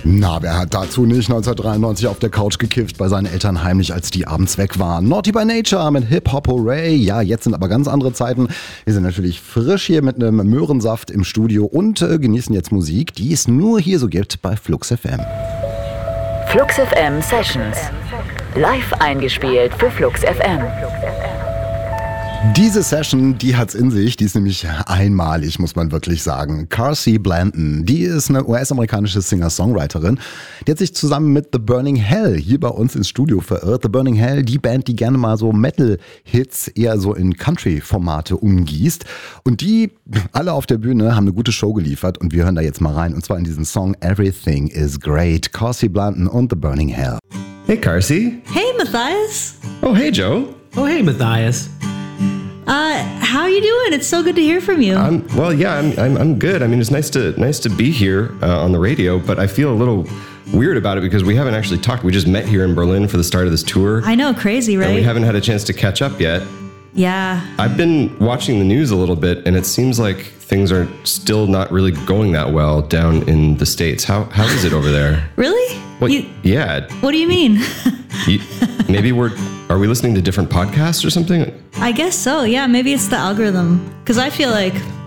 Na, wer hat dazu nicht 1993 auf der Couch gekifft bei seinen Eltern heimlich, als die abends weg waren? Naughty by Nature mit Hip-Hop Hooray. Ja, jetzt sind aber ganz andere Zeiten. Wir sind natürlich frisch hier mit einem Möhrensaft im Studio und genießen jetzt Musik, die es nur hier so gibt bei Flux FM. Flux FM Sessions. Live eingespielt für Flux FM. Diese Session, die hat's in sich, die ist nämlich einmalig, muss man wirklich sagen. Carsey Blanton, die ist eine US-amerikanische Singer-Songwriterin. Die hat sich zusammen mit The Burning Hell hier bei uns ins Studio verirrt. The Burning Hell, die Band, die gerne mal so Metal-Hits eher so in Country-Formate umgießt. Und die alle auf der Bühne haben eine gute Show geliefert und wir hören da jetzt mal rein. Und zwar in diesen Song Everything is Great. Carsey Blanton und The Burning Hell. Hey, Carsey. Hey, Matthias. Oh, hey, Joe. Oh, hey, Matthias. How are you doing? It's so good to hear from you. I'm good. I mean, it's nice to be here on the radio, but I feel a little weird about it because we haven't actually talked. We just met here in Berlin for the start of this tour. I know, crazy, right? And we haven't had a chance to catch up yet. Yeah. I've been watching the news a little bit, and it seems like things are still not really going that well down in the States. How is it over there? Really? Well, yeah. What do you mean? Maybe are we listening to different podcasts or something? I guess so, yeah. Maybe it's the algorithm. Because I feel like